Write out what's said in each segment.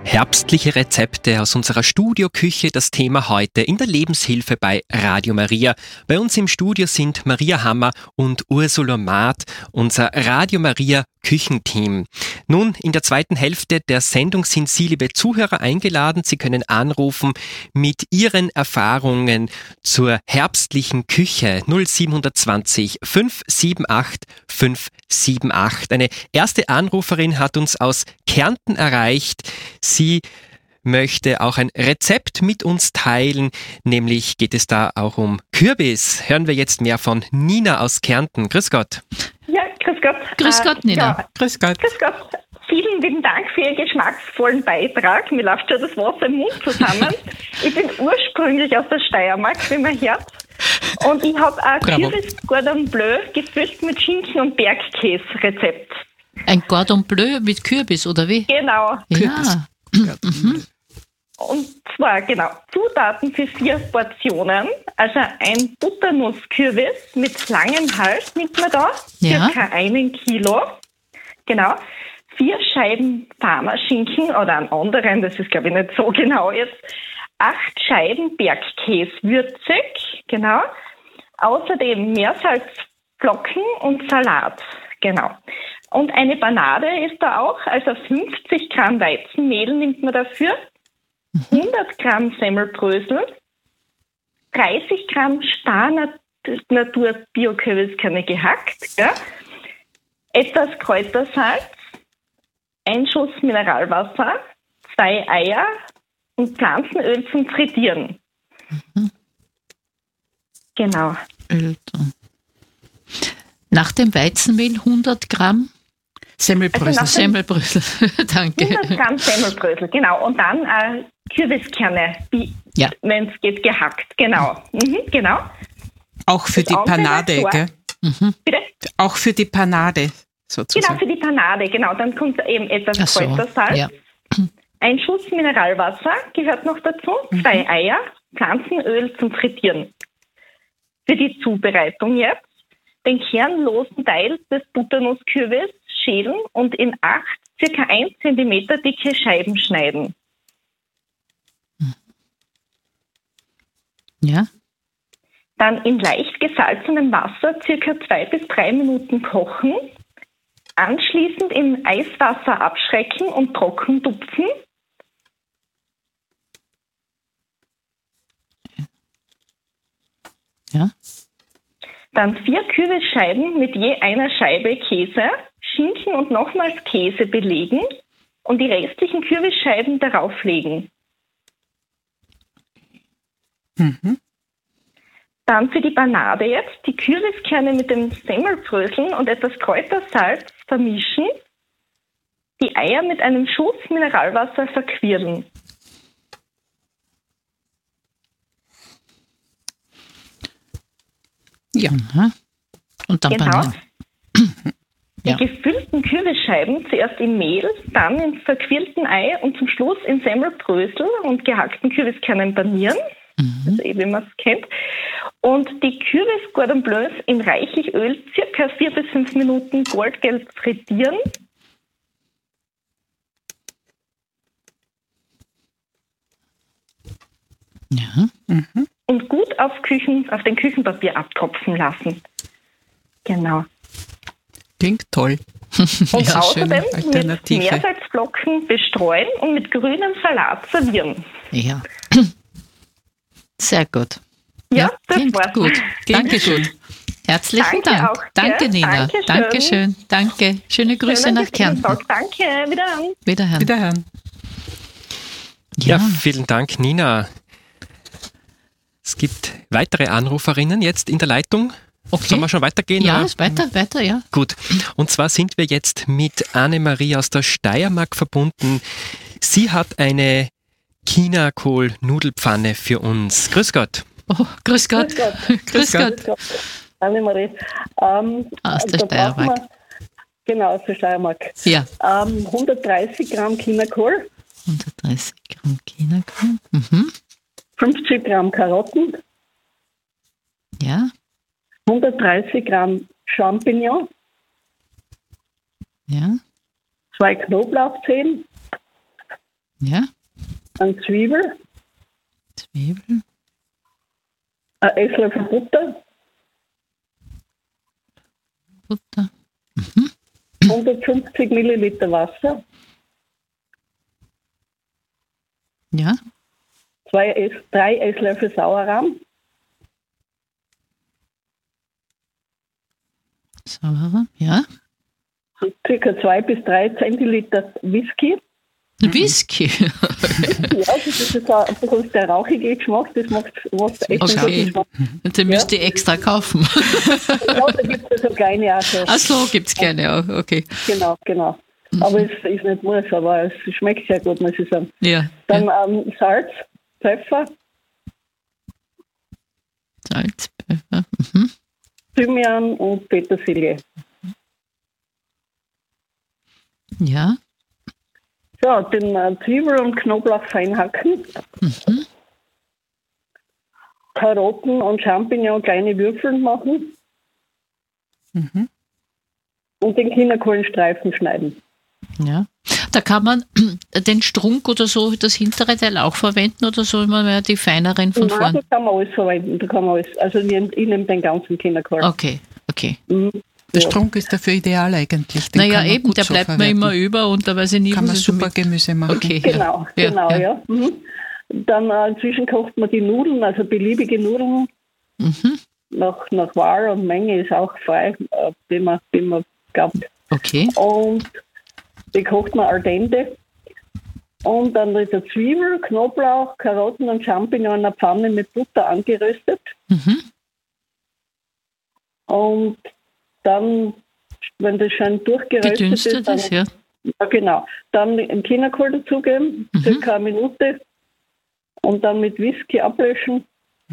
Herbstliche Rezepte aus unserer Studioküche, das Thema heute in der Lebenshilfe bei Radio Maria. Bei uns im Studio sind Maria Hammer und Ursula Maat, unser Radio Maria Küchenteam. Nun, in der zweiten Hälfte der Sendung sind Sie, liebe Zuhörer, eingeladen. Sie können anrufen mit Ihren Erfahrungen zur herbstlichen Küche 0720 578 578. Eine erste Anruferin hat uns aus Kärnten erreicht. Sie möchte auch ein Rezept mit uns teilen, nämlich geht es da auch um Kürbis. Hören wir jetzt mehr von Nina aus Kärnten. Grüß Gott. Ja, grüß Gott. Grüß Gott, Nina. Ja, grüß Gott. Grüß Gott. Vielen lieben Dank für Ihren geschmacksvollen Beitrag. Mir läuft schon das Wasser im Mund zusammen. Ich bin ursprünglich aus der Steiermark, wie man hört. Und ich habe ein Kürbis Cordon Bleu gefüllt mit Schinken und Bergkäse-Rezept. Ein Cordon Bleu mit Kürbis, oder wie? Genau. Ja. Und zwar, genau, Zutaten für 4 Portionen. Also ein Butternusskürbis mit langem Hals nimmt man da, Ja. circa 1 Kilo. Genau. 4 Scheiben Parmaschinken oder einen anderen, das ist glaube ich nicht so genau jetzt. 8 Scheiben Bergkäse würzig, genau. Außerdem Meersalzflocken und Salat, genau. Und eine Panade ist da auch, also 50 Gramm Weizenmehl nimmt man dafür, 100 Gramm Semmelbrösel, 30 Gramm Spar-Natur-Bio-Kürbiskerne gehackt, ja, etwas Kräutersalz, ein Schuss Mineralwasser, 2 Eier und Pflanzenöl zum Frittieren. Genau. Öl drin. Nach dem Weizenmehl 100 Gramm Semmelbrösel. Also Semmelbrösel. Danke. 100 Gramm Semmelbrösel, genau. Und dann Kürbiskerne, Ja. wenn es geht, gehackt. Genau. Genau. Auch für die Das andere Panade, war- gell? Bitte? Auch für die Panade, Genau, sozusagen. für die Panade, genau. Dann kommt eben etwas Ach so, Kräutersalz. ja. Ein Schuss Mineralwasser gehört noch dazu. 2 Eier, Pflanzenöl zum Frittieren. Für die Zubereitung jetzt den kernlosen Teil des Butternusskürbis schälen und in 8 circa 1 cm dicke Scheiben schneiden. Ja. Dann in leicht gesalzenem Wasser circa 2 bis 3 Minuten kochen. Anschließend in Eiswasser abschrecken und trocken tupfen. Ja. Dann 4 Kürbisscheiben mit je einer Scheibe Käse, Schinken und nochmals Käse belegen und die restlichen Kürbisscheiben darauflegen. Dann für die Panade jetzt die Kürbiskerne mit den Semmelbröseln und etwas Kräutersalz vermischen, die Eier mit einem Schuss Mineralwasser verquirlen. Ja. Aha. Und dann Genau. Bananen. Die Ja. gefüllten Kürbisscheiben zuerst in Mehl, dann in verquirlten Ei und zum Schluss in Semmelbrösel und gehackten Kürbiskernen panieren. Also wie man es kennt. Und die Kürbis Cordon Bleus in reichlich Öl circa 4 bis 5 Minuten goldgelb frittieren. Ja. Und gut auf den Küchenpapier abtropfen lassen. Genau. Klingt toll. Und Ja, außerdem mit Alternative. Meersalzflocken bestreuen und mit grünem Salat servieren. Ja. Sehr gut. Ja, das klingt war's. gut. Dankeschön. Herzlichen Danke Dank. auch, gell? Danke, Nina. Dankeschön. Dankeschön. Danke. Schöne Grüße Schönen nach Kärnten. Tag. Danke, wiederhören. Wiederhören. Wiederhören. Ja, vielen Dank, Nina. Es gibt weitere Anruferinnen jetzt in der Leitung. Okay. Sollen wir schon weitergehen? Ja, oder? ist weiter, ja. Gut. Und zwar sind wir jetzt mit Annemarie aus der Steiermark verbunden. Sie hat eine Chinakohl-Nudelpfanne für uns. Grüß Gott. Oh, grüß Gott. Grüß Gott. Annemarie. Aus der da brauchen Steiermark. wir- Genau, aus der Steiermark. Ja. 130 Gramm Chinakohl, 130 Gramm Chinakohl. 50 Gramm Karotten, Ja. 130 Gramm Champignon, Ja. 2 Knoblauchzehen, Ja. Eine Zwiebel, Zwiebeln. ein Esslöffel Butter, Butter. 150 Milliliter Wasser, Ja. 3 Esslöffel Sauerrahm, Sauerrahm. Ja. so circa 2 bis 3 Zentiliter Whisky. Whisky. Ja, das ist jetzt auch ein bisschen der rauchige Geschmack, das macht echt einen guten Okay. Geschmack. Den müsst ihr extra kaufen. Ja, da gibt es so kleine auch so. Ach so, gibt's keine auch. Okay. Genau. Aber es ist nicht muss, aber es schmeckt sehr gut, muss ich sagen. Ja. Dann Salz, Pfeffer, Salz, Pfeffer. Thymian und Petersilie. Ja. So, den Zwiebel und Knoblauch fein hacken. Karotten und Champignon kleine Würfel machen. Und den Chinakohlenstreifen schneiden. Ja. Da kann man den Strunk oder so, das hintere Teil auch verwenden oder soll man mehr die feineren von Nein, vorn? da kann man alles verwenden. Da kann man alles. Also ich nehme den ganzen Chinakohl. Okay. Der Strunk ist dafür ideal eigentlich. Den Naja, kann man eben, gut der so bleibt mir verwerten. immer über und da weiß ich nie, Kann man was ich so super mit... Gemüse machen. Okay. Genau, ja. Dann inzwischen kocht man die Nudeln, also beliebige Nudeln. Nach Wahl und Menge ist auch frei, die man glaubt. Okay. Und die kocht man al dente. Und dann mit der Zwiebel, Knoblauch, Karotten und Champignon in einer Pfanne mit Butter angeröstet. Und dann, wenn das schon durchgeröstet Gedünstet ist, dann, ist, ja. ja, genau, dann den Chinakohl dazugeben, circa eine Minute. Und dann mit Whisky ablöschen.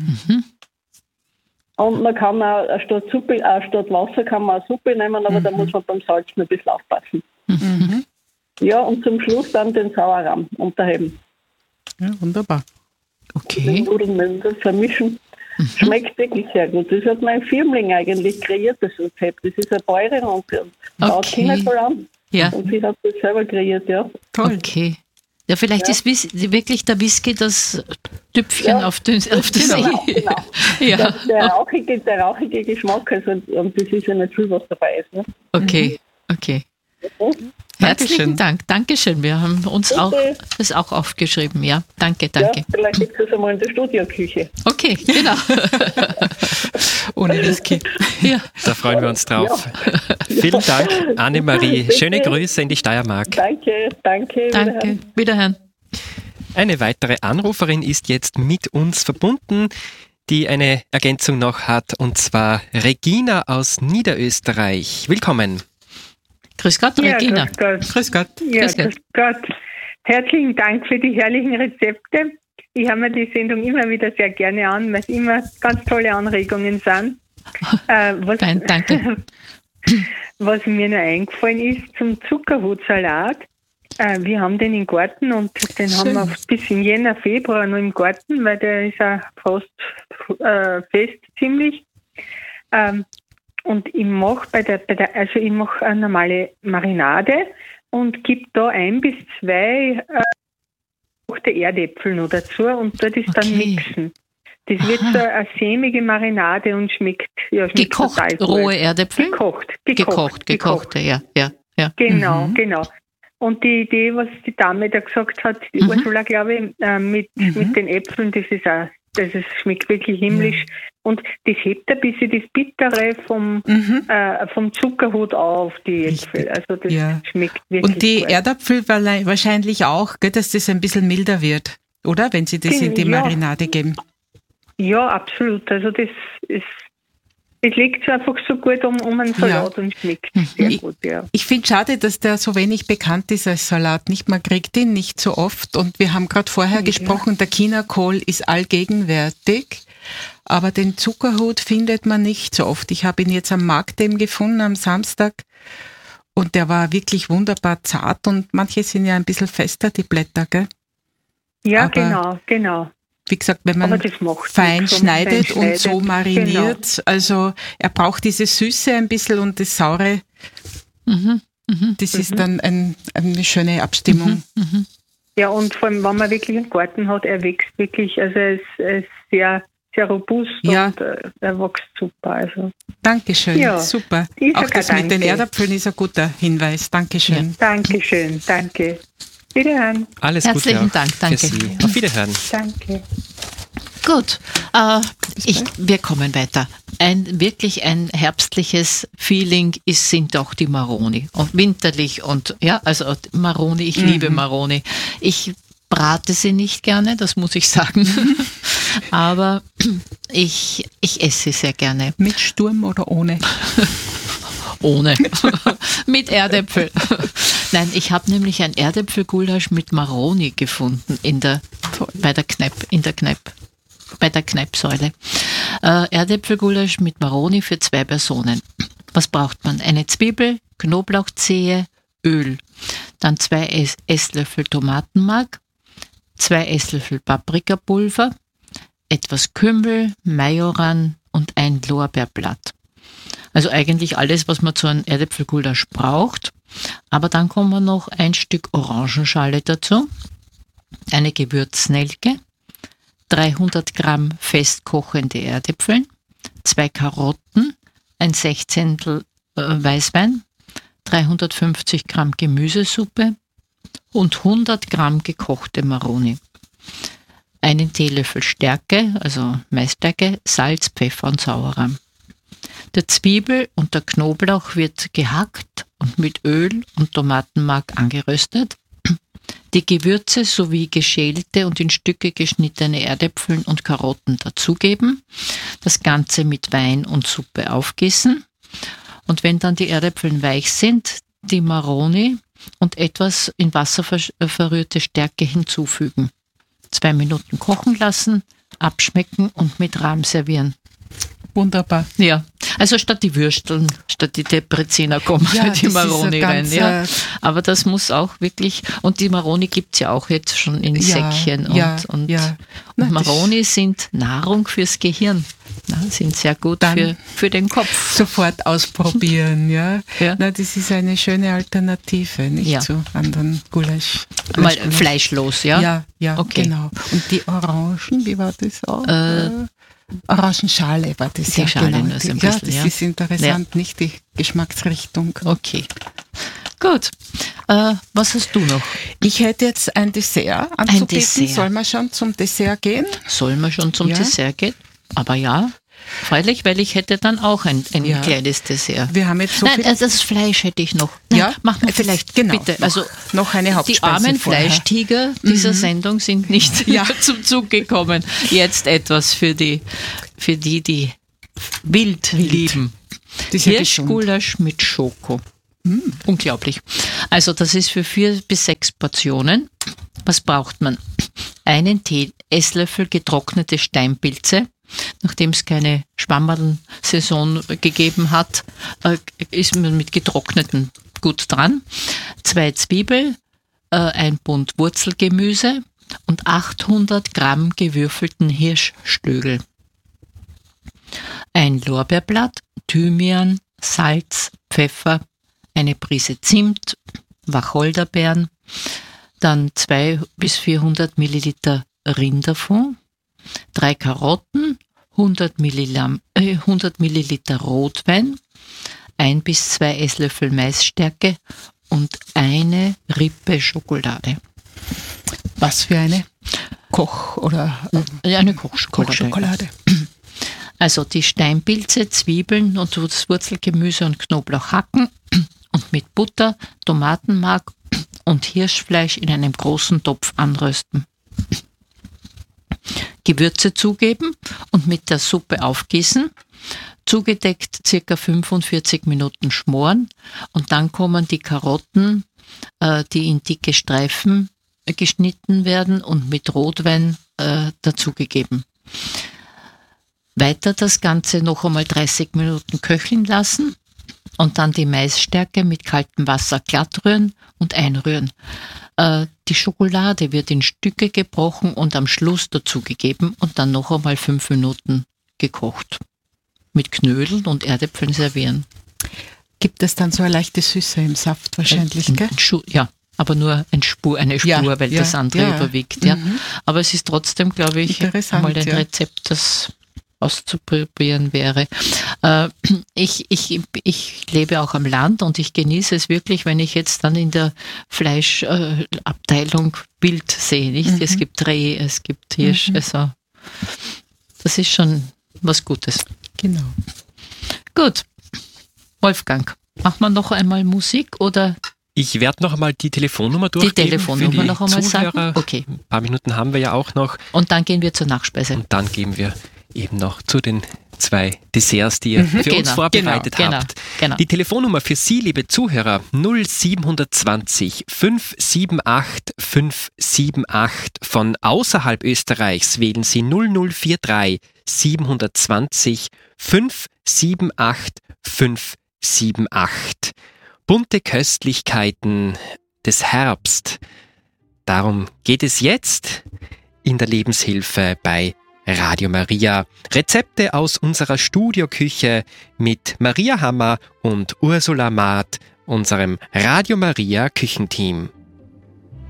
Und man kann auch statt Wasser kann man auch Suppe nehmen, aber da muss man beim Salz noch ein bisschen aufpassen. Ja, und zum Schluss dann den Sauerrahm unterheben. Ja, wunderbar. Die Okay. Nudeln mit dem vermischen. Schmeckt wirklich sehr gut. Das hat mein Firmling eigentlich kreiert, das Rezept. Das ist eine Bäuerin und baut Chinakohl an. Ja. Und sie hat das selber kreiert, ja. Toll. Okay. Ja, vielleicht ist wirklich der Whisky das Tüpfchen auf das Genau. Ja. Der rauchige Geschmack, also, und das ist ja nicht viel, was dabei ist. Ne? Okay. Herzlichen Dankeschön. Dank. Dankeschön. Wir haben uns Bitte. auch das auch aufgeschrieben. Ja, danke. Ja, vielleicht gibt es einmal in der Studioküche. Okay, genau. Ohne Whisky. Ja. Da freuen wir uns drauf. Vielen Dank, Annemarie. Bitte. Schöne Grüße in die Steiermark. Danke. Danke. Wiederhören. Eine weitere Anruferin ist jetzt mit uns verbunden, die eine Ergänzung noch hat, und zwar Regina aus Niederösterreich. Willkommen. Grüß Gott, Regina. Grüß Gott. Ja, Grüß Gott. grüß Gott. Herzlichen Dank für die herrlichen Rezepte. Ich höre mir die Sendung immer wieder sehr gerne an, weil es immer ganz tolle Anregungen sind. Danke. Was mir noch eingefallen ist zum Zuckerhutsalat. Wir haben den im Garten und den haben wir bis in Jänner, Februar noch im Garten, weil der ist auch fast fest ziemlich. Und ich mache ich mache eine normale Marinade und gebe da 1 bis 2 gekochte Erdäpfel noch dazu und dort ist dann mixen. Das wird so eine sämige Marinade und schmeckt Gekocht, total gut. rohe Erdäpfel? Gekocht. Ja. Genau. Und die Idee, was die Dame da gesagt hat, die Ursula, glaube ich, mit den Äpfeln, das schmeckt wirklich himmlisch. Und das hebt ein bisschen das Bittere vom Zuckerhut auf, die Äpfel. Also das schmeckt wirklich Und die gut. Erdäpfel wahrscheinlich auch, gell, dass das ein bisschen milder wird, oder? Wenn Sie das in die Marinade geben. Ja, absolut. Also das liegt so einfach so gut um einen Salat und schmeckt sehr gut, ja. Ich finde es schade, dass der so wenig bekannt ist als Salat. Man kriegt ihn nicht so oft. Und wir haben gerade vorher gesprochen, der Chinakohl ist allgegenwärtig, aber den Zuckerhut findet man nicht so oft. Ich habe ihn jetzt am Markt eben gefunden am Samstag und der war wirklich wunderbar zart und manche sind ja ein bisschen fester, die Blätter, gell? Ja, Aber genau. Wie gesagt, wenn man fein schneidet und so mariniert, also er braucht diese Süße ein bisschen und das Saure, das ist dann eine schöne Abstimmung. Ja, und vor allem, wenn man wirklich einen Garten hat, er wächst wirklich, also er ist sehr, sehr robust und er wächst super. Also. Dankeschön, Ja, super. ich Auch sag das danke. mit den Erdäpfeln ist ein guter Hinweis. Dankeschön. Dankeschön, danke. Wiederhören. Alles Herzlichen Gute auch Dank, danke. für Sie. Auf Wiederhören. Danke. Gut, wir kommen weiter. Wirklich ein herbstliches Feeling sind auch die Maroni. Und winterlich und also Maroni, ich liebe Maroni. Ich brate sie nicht gerne, das muss ich sagen. Aber ich esse sie sehr gerne. Mit Sturm oder ohne? Ohne. Mit Erdäpfel. Nein, ich habe nämlich ein Erdäpfelgulasch mit Maroni gefunden bei der Kneippsäule. Erdäpfelgulasch mit Maroni für 2 Personen. Was braucht man? Eine Zwiebel, Knoblauchzehe, Öl. Dann 2 Esslöffel Tomatenmark, 2 Esslöffel Paprikapulver, etwas Kümmel, Majoran und ein Lorbeerblatt. Also eigentlich alles, was man zu einem Erdäpfelgulasch braucht. Aber dann kommen noch ein Stück Orangenschale dazu, eine Gewürznelke, 300 Gramm festkochende Erdäpfel, 2 Karotten, ein 16 Weißwein, 350 Gramm Gemüsesuppe und 100 Gramm gekochte Maroni. Einen Teelöffel Stärke, also Maisstärke, Salz, Pfeffer und Sauerrahm. Der Zwiebel und der Knoblauch wird gehackt und mit Öl und Tomatenmark angeröstet. Die Gewürze sowie geschälte und in Stücke geschnittene Erdäpfel und Karotten dazugeben. Das Ganze mit Wein und Suppe aufgießen. Und wenn dann die Erdäpfel weich sind, die Maroni und etwas in Wasser verrührte Stärke hinzufügen. 2 Minuten kochen lassen, abschmecken und mit Rahm servieren. Wunderbar. Ja, also statt die Würsteln, statt die Depreziner kommen die Maroni rein. Ja. Aber das muss auch wirklich, und die Maroni gibt es ja auch jetzt schon in Säckchen. Und Maroni sind Nahrung fürs Gehirn. Sind sehr gut für den Kopf. Sofort ausprobieren, ja. Na, das ist eine schöne Alternative, nicht zu anderen Gulasch. Mal fleischlos, ja? Ja, okay. Genau. Und die Orangen, wie war das auch? Orangenschale war das, die Schale genau. Nur so ein bisschen, das ist interessant, nicht die Geschmacksrichtung. Okay. Gut. Was hast du noch? Ich hätte jetzt ein Dessert anzubieten. Sollen wir schon zum Dessert gehen? Sollen wir schon zum Dessert gehen? Aber freilich, weil ich hätte dann auch ein kleines Dessert. Wir haben jetzt das Fleisch hätte ich noch. Ja, machen wir vielleicht, bitte. Also noch eine Hauptspeise. Die armen Fleischtiger dieser Sendung sind nicht zum Zug gekommen. Jetzt etwas für die wild lieben. Hirschgulasch mit Schoko. Unglaublich. Also das ist für 4 bis 6 Portionen. Was braucht man? Einen Esslöffel getrocknete Steinpilze. Nachdem es keine Schwammerl-Saison gegeben hat, ist man mit getrockneten gut dran. 2 Zwiebeln, ein Bund Wurzelgemüse und 800 Gramm gewürfelten Hirschstögel. Ein Lorbeerblatt, Thymian, Salz, Pfeffer, eine Prise Zimt, Wacholderbeeren, dann 200 bis 400 Milliliter Rinderfond, 3 Karotten, 100 Milliliter Rotwein, 1 bis 2 Esslöffel Maisstärke und eine Rippe Schokolade. Was für eine? Koch- oder? Eine Kochschokolade. Also die Steinpilze, Zwiebeln und das Wurzelgemüse und Knoblauch hacken und mit Butter, Tomatenmark und Hirschfleisch in einem großen Topf anrösten. Gewürze zugeben und mit der Suppe aufgießen, zugedeckt ca. 45 Minuten schmoren und dann kommen die Karotten, die in dicke Streifen geschnitten werden und mit Rotwein dazugegeben. Weiter das Ganze noch einmal 30 Minuten köcheln lassen und dann die Maisstärke mit kaltem Wasser glattrühren und einrühren. Die Schokolade wird in Stücke gebrochen und am Schluss dazugegeben und dann noch einmal 5 Minuten gekocht. Mit Knödeln und Erdäpfeln servieren. Gibt es dann so eine leichte Süße im Saft wahrscheinlich, gell? Ja, Aber nur eine Spur, weil das andere überwiegt. Ja. Aber es ist trotzdem, glaube ich, mal ein Rezept, das auszuprobieren wäre. Ich lebe auch am Land und ich genieße es wirklich, wenn ich jetzt dann in der Fleischabteilung Wild sehe. Nicht? Es gibt Reh, es gibt Hirsch. Also das ist schon was Gutes. Genau. Gut. Wolfgang, machen wir noch einmal Musik oder? Ich werde noch einmal die Telefonnummer durchgeben. Die Telefonnummer noch einmal Zuhörer. sagen? Okay. Ein paar Minuten haben wir ja auch noch. Und dann gehen wir zur Nachspeise. Und dann gehen wir eben noch zu den 2 Desserts, die ihr für uns vorbereitet habt. Genau. Die Telefonnummer für Sie, liebe Zuhörer, 0720 578 578. Von außerhalb Österreichs wählen Sie 0043 720 578 578. Bunte Köstlichkeiten des Herbst. Darum geht es jetzt in der Lebenshilfe bei Radio Maria. Rezepte aus unserer Studioküche mit Maria Hammer und Ursula Maat, unserem Radio Maria Küchenteam.